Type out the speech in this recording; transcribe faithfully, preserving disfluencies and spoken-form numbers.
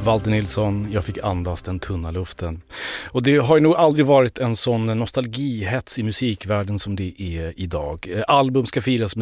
Valter Nilsson, jag fick andas den tunna luften. Och det har ju nog aldrig varit en sån nostalgihets i musikvärlden som det är idag. Album ska firas med